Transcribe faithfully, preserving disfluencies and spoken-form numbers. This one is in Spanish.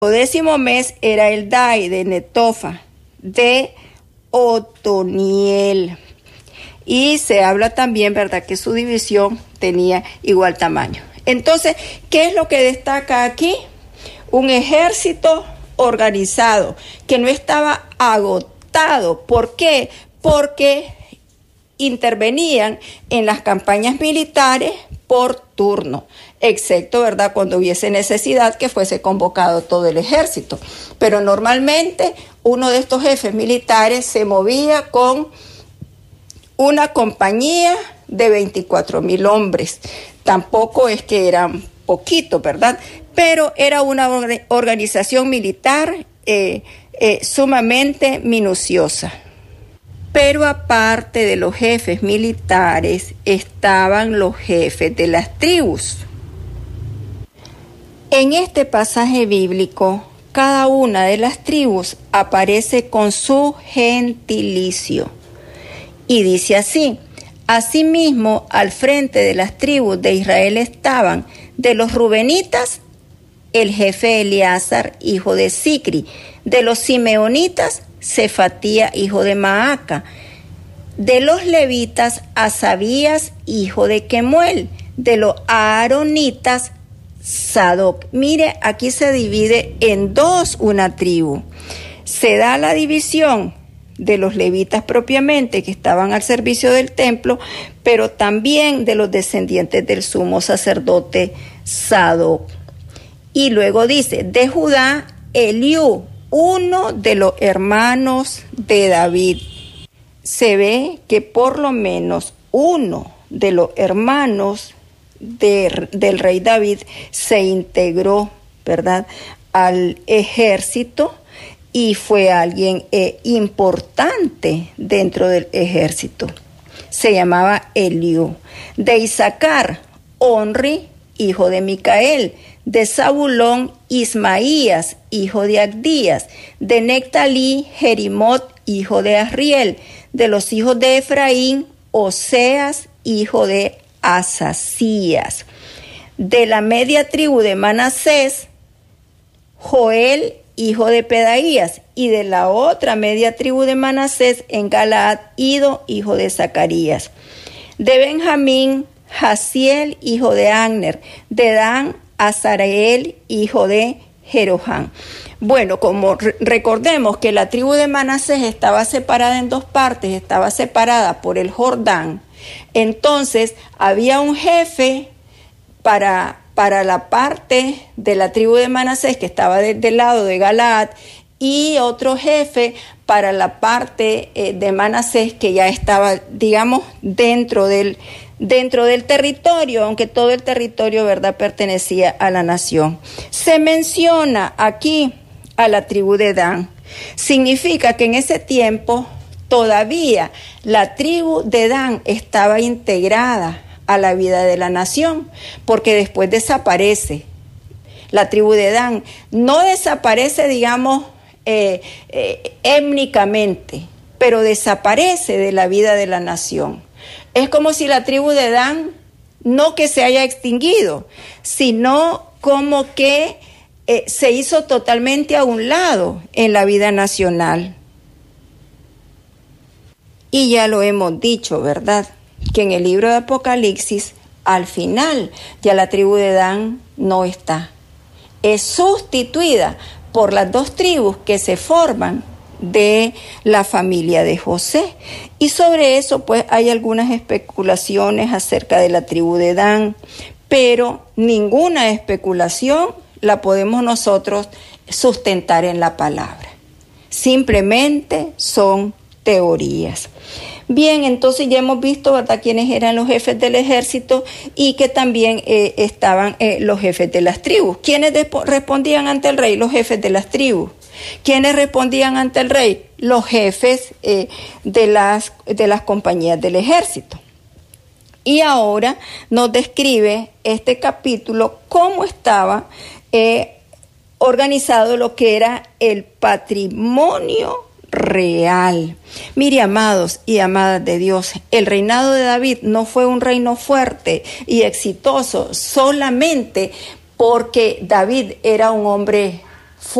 Décimo mes era el Dai de Netofa, de Otoniel. Y se habla también, ¿verdad?, que su división tenía igual tamaño. Entonces, ¿qué es lo que destaca aquí? Un ejército organizado, que no estaba agotado. ¿Por qué? Porque intervenían en las campañas militares por turno, excepto, ¿verdad?, cuando hubiese necesidad que fuese convocado todo el ejército. Pero normalmente uno de estos jefes militares se movía con una compañía de veinticuatro mil hombres. Tampoco es que eran poquitos, ¿verdad? Pero era una organización militar eh, eh, sumamente minuciosa. Pero aparte de los jefes militares, estaban los jefes de las tribus. En este pasaje bíblico, cada una de las tribus aparece con su gentilicio. Y dice así: asimismo, al frente de las tribus de Israel estaban de los rubenitas el jefe Eleazar, hijo de Sicri; de los simeonitas, Cefatía, hijo de Maaca; de los levitas, Asabías, hijo de Kemuel; de los aaronitas, Sadoc. Mire, aquí se divide en dos una tribu. Se da la división de los levitas propiamente, que estaban al servicio del templo, pero también de los descendientes del sumo sacerdote Sadoc. Y luego dice, de Judá, Eliú, uno de los hermanos de David. Se ve que por lo menos uno de los hermanos de, del rey David se integró, ¿verdad?, al ejército, y fue alguien eh, importante dentro del ejército. Se llamaba Eliú. De Isaacar, Onri, hijo de Micael; de Zabulón, Ismaías, hijo de Agdías; de Nectalí, Jerimot, hijo de Asriel; de los hijos de Efraín, Oseas, hijo de Asasías; de la media tribu de Manasés, Joel, hijo de Pedaías; y de la otra media tribu de Manasés en Galaad, Ido, hijo de Zacarías; de Benjamín, Jaziel, hijo de Agner; de Dan, Azareel, hijo de Jeroham. Bueno, como re- recordemos que la tribu de Manasés estaba separada en dos partes, estaba separada por el Jordán, entonces había un jefe para, para la parte de la tribu de Manasés que estaba de, del lado de Galaad, y otro jefe para la parte eh, de Manasés que ya estaba, digamos, dentro del dentro del territorio, aunque todo el territorio, ¿verdad?, pertenecía a la nación. Se menciona aquí a la tribu de Dan. Significa que en ese tiempo todavía la tribu de Dan estaba integrada a la vida de la nación, porque después desaparece la tribu de Dan. No desaparece, digamos, eh, eh, étnicamente, pero desaparece de la vida de la nación. Es como si la tribu de Dan no que se haya extinguido, sino como que eh, se hizo totalmente a un lado en la vida nacional. Y ya lo hemos dicho, ¿verdad?, que en el libro de Apocalipsis, al final, ya la tribu de Dan no está. Es sustituida por las dos tribus que se forman de la familia de José. Y sobre eso, pues, hay algunas especulaciones acerca de la tribu de Dan, pero ninguna especulación la podemos nosotros sustentar en la palabra. Simplemente son teorías. Bien, entonces ya hemos visto, ¿verdad?, quiénes eran los jefes del ejército y que también eh, estaban eh, los jefes de las tribus. ¿Quiénes despo- respondían ante el rey? Los jefes de las tribus. ¿Quiénes respondían ante el rey? Los jefes eh, de las, de las compañías del ejército. Y ahora nos describe este capítulo cómo estaba eh, organizado lo que era el patrimonio real. Mire, amados y amadas de Dios, el reinado de David no fue un reino fuerte y exitoso solamente porque David era un hombre